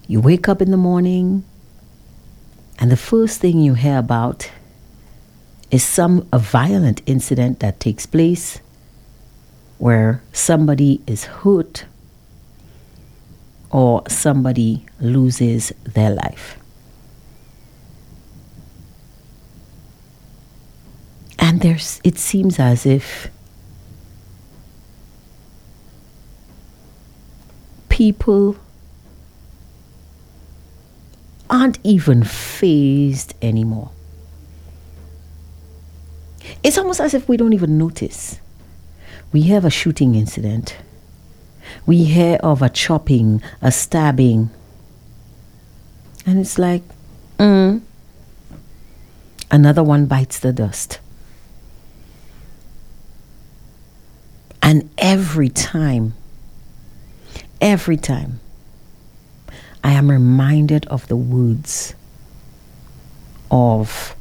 You wake up in the morning, and the first thing you hear about is a violent incident that takes place where somebody is hurt or somebody loses their life. And it seems as if people aren't even fazed anymore. It's almost as if we don't even notice. We have a shooting incident. We hear of a chopping, a stabbing. And it's like, another one bites the dust. And every time, I am reminded of the words of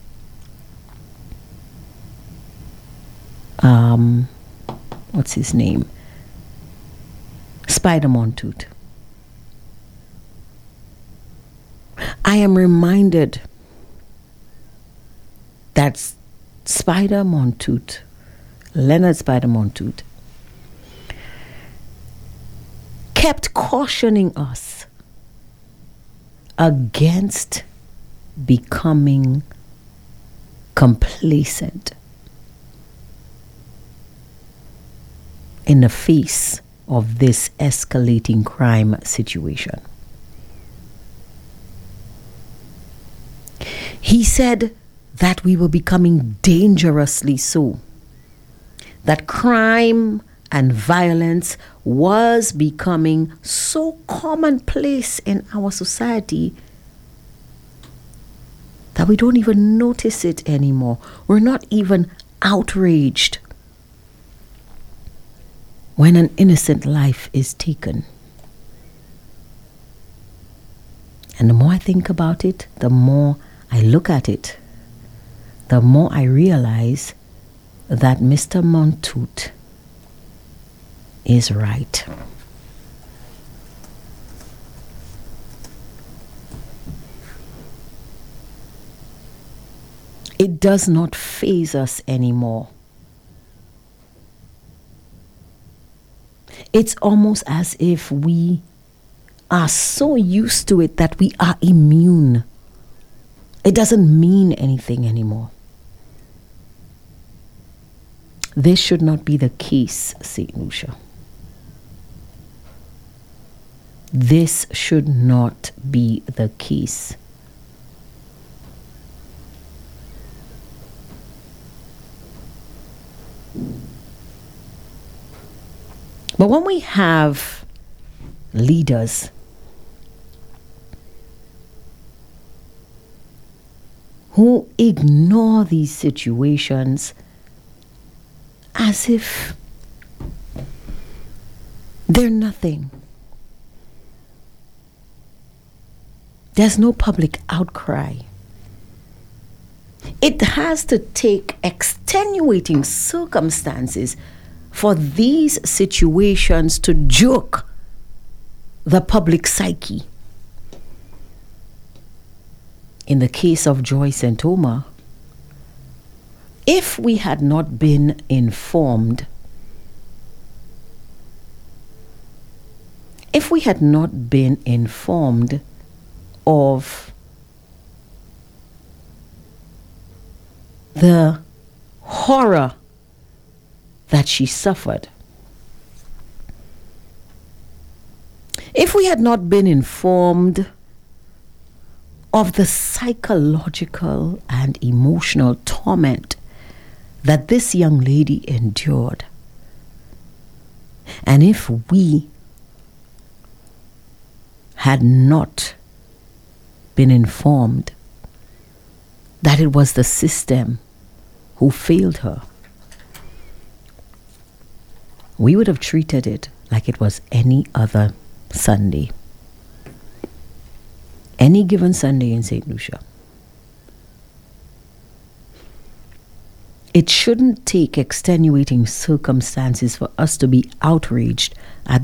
what's his name? Spider Montoute. I am reminded that Spider Montoute, Leonard Spider Montoute, kept cautioning us against becoming complacent in the face of this escalating crime situation. He said that we were becoming dangerously so, that crime and violence was becoming so commonplace in our society that we don't even notice it anymore. We're not even outraged when an innocent life is taken. And the more I think about it, the more I look at it, the more I realize that Mr. Montoute is right. It does not faze us anymore. It's almost as if we are so used to it that we are immune. It doesn't mean anything anymore. This should not be the case, St. Lucia. This should not be the case. But when we have leaders who ignore these situations as if they're nothing, there's no public outcry. It has to take extenuating circumstances for these situations to jerk the public psyche. In the case of Joyce and Toma, if we had not been informed, of the horror that she suffered, if we had not been informed of the psychological and emotional torment that this young lady endured, and if we had not been informed that it was the system who failed her, we would have treated it like it was any other Sunday. Any given Sunday in St. Lucia. It shouldn't take extenuating circumstances for us to be outraged at